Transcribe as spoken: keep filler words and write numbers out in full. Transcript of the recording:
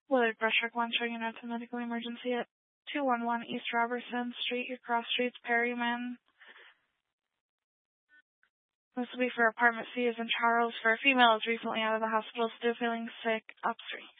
Willard Brushrock one showing an to medical emergency at two one one East Robertson Street, your cross streets, Perryman. This will be for apartment C as in Charles for a female is recently out of the hospital, still feeling sick. Up three.